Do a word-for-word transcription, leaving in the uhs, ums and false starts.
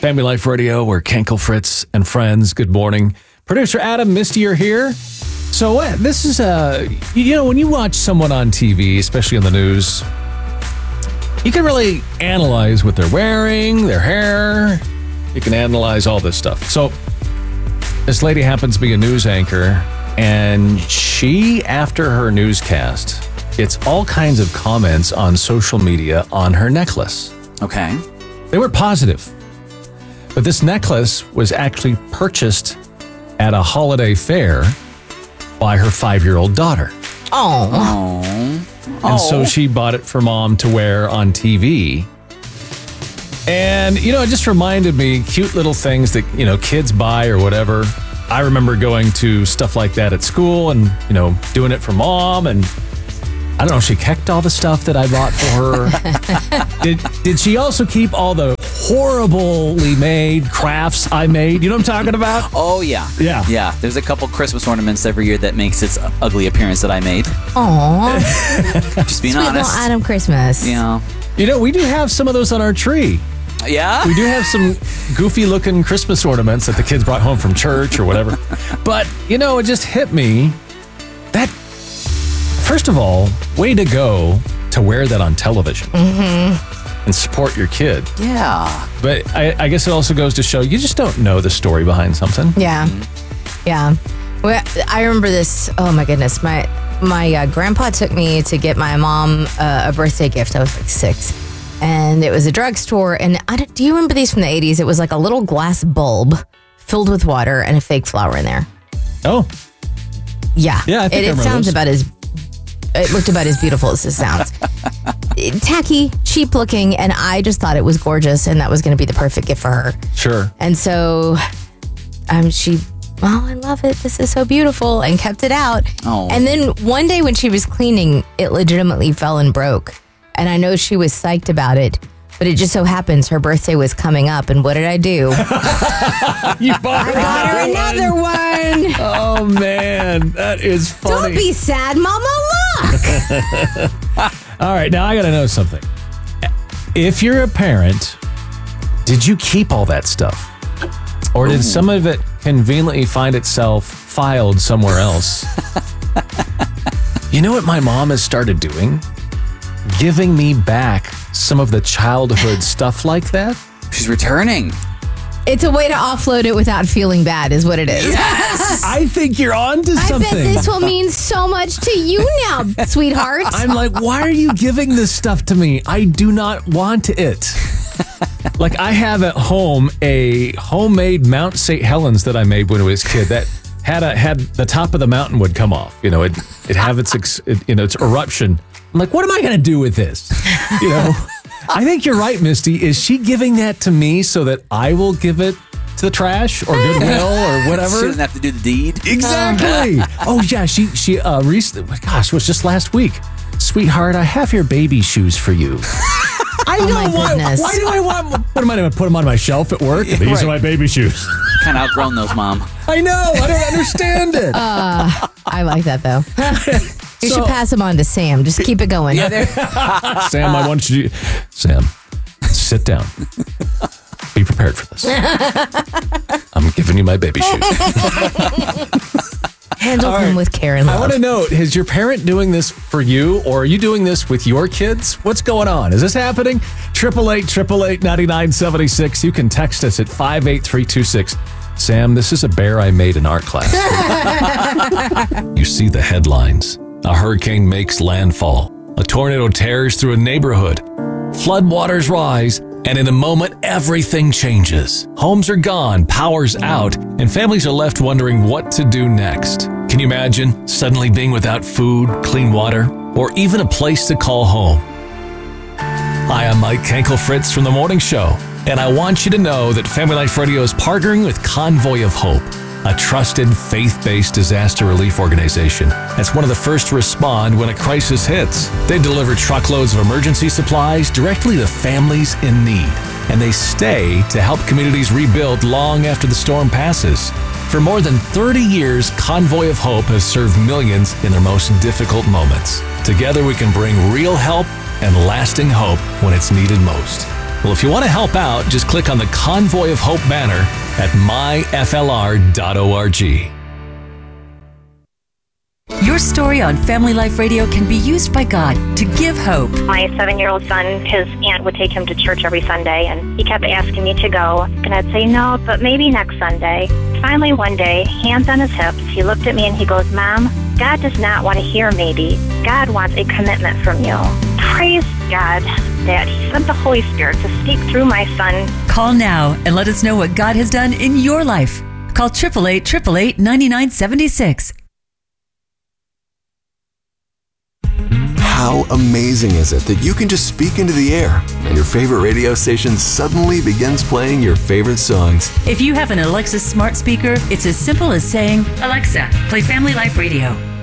Family Life Radio, we're Kenkel, Fritz, and friends. Good morning. Producer Adam, Misty, you're here. So uh, this is, uh, you know, when you watch someone on T V, especially on the news, you can really analyze what they're wearing, their hair. You can analyze all this stuff. So this lady happens to be a news anchor, and she, after her newscast, gets all kinds of comments on social media on her necklace. Okay. They were positive. But this necklace was actually purchased at a holiday fair by her five-year-old daughter. Oh. Oh. And so she bought it for mom to wear on T V. And, you know, it just reminded me, cute little things that, you know, kids buy or whatever. I remember going to stuff like that at school and, you know, doing it for mom. And I don't know, she kept all the stuff that I bought for her. did, did she also keep all the horribly made crafts I made? You know what I'm talking about? Oh, yeah. Yeah. Yeah. There's a couple Christmas ornaments every year that makes its ugly appearance that I made. Aww. Just being Sweet honest. little Adam Christmas. Yeah. You know, we do have some of those on our tree. Yeah? We do have some goofy looking Christmas ornaments that the kids brought home from church or whatever. But, you know, it just hit me that, first of all, way to go to wear that on television Mm-hmm. and support your kid. Yeah. But I, I guess it also goes to show you just don't know the story behind something. Yeah. Yeah. Well, I remember this. Oh, my goodness. My my uh, grandpa took me to get my mom uh, a birthday gift. I was like six. And it was a drugstore. And I don't, do you remember these from the eighties? It was like a little glass bulb filled with water and a fake flower in there. Oh. Yeah. Yeah, I think It, I it remember sounds those. about as... It looked about as beautiful as it sounds. Tacky, cheap looking, and I just thought it was gorgeous, and that was going to be the perfect gift for her. Sure. And so um, she, oh, I love it. This is so beautiful, and kept it out. Oh. And then one day when she was cleaning, it legitimately fell and broke. And I know she was psyched about it, but it just so happens her birthday was coming up, and what did I do? You bought I got her another one. Oh, man. That is funny. Don't be sad, Mama. Look. All right, now I got to know something. If you're a parent, did you keep all that stuff? Or did Ooh. some of it conveniently find itself filed somewhere else? You know what my mom has started doing? Giving me back some of the childhood stuff like that. She's returning. It's a way to offload it without feeling bad, is what it is. Yes. I think you're on to I something. bet this will mean so much to you now, sweetheart. I'm like, why are you giving this stuff to me? I do not want it. Like, I have at home a homemade Mount Saint Helens that I made when I was a kid that had a had the top of the mountain would come off. You know, it it have its ex, it, you know its eruption. I'm like, what am I going to do with this? You know, I think you're right, Misty. Is she giving that to me so that I will give it to the trash or Goodwill or whatever? She doesn't have to do the deed. Exactly. Oh yeah, she she uh recently. Gosh, it was just last week. Sweetheart, I have your baby shoes for you. I know. Oh my why, goodness. why do I want? What am I going to put them on my shelf at work? These right. are my baby shoes. Kind of outgrown those, Mom. I know. I don't understand it. Uh, I like that, though. You So- should pass them on to Sam. Just keep it going. Yeah, there. Sam, I want you to. Sam, sit down. Be prepared for this. I'm giving you my baby shoes. Handle All them right. with care and I love. want to know, is your parent doing this for you, or are you doing this with your kids? What's going on? Is this happening? Triple eight, triple eight, ninety nine seventy six. You can text us at five eight three two six. Sam, this is a bear I made in art class. You see the headlines. A hurricane makes landfall. A tornado tears through a neighborhood. Floodwaters rise, and in a moment, everything changes. Homes are gone, power's out, and families are left wondering what to do next. Can you imagine suddenly being without food, clean water, or even a place to call home? Hi, I'm Mike Kenkel Fritz from The Morning Show, and I want you to know that Family Life Radio is partnering with Convoy of Hope, a trusted faith-based disaster relief organization that's one of the first to respond when a crisis hits. They deliver truckloads of emergency supplies directly to families in need, and they stay to help communities rebuild long after the storm passes. For more than thirty years, Convoy of Hope has served millions in their most difficult moments. Together we can bring real help and lasting hope when it's needed most. Well, if you want to help out, just click on the Convoy of Hope banner at my f l r dot org. Your story on Family Life Radio can be used by God to give hope. My seven-year-old son, his aunt would take him to church every Sunday, and he kept asking me to go. And I'd say, no, but maybe next Sunday. Finally, one day, hands on his hips, he looked at me and he goes, Mom, God does not want to hear maybe. God wants a commitment from you. Praise God that He sent the Holy Spirit to speak through my son. Call now and let us know what God has done in your life. Call eight eight eight, eight eight eight, nine nine seven six. How amazing is it that you can just speak into the air and your favorite radio station suddenly begins playing your favorite songs? If you have an Alexa smart speaker, it's as simple as saying, Alexa, play Family Life Radio.